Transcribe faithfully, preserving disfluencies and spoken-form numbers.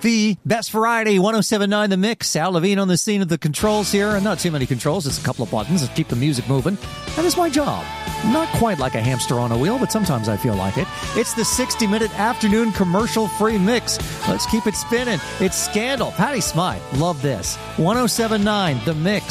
The best variety, one oh seven point nine The Mix. Sal Levine on the scene of the controls here. Not too many controls, just a couple of buttons to keep the music moving. That is my job. Not quite like a hamster on a wheel, but sometimes I feel like it. It's the sixty-minute afternoon commercial-free mix. Let's keep it spinning. It's Scandal. Patty Smythe. Love this. one oh seven point nine The Mix.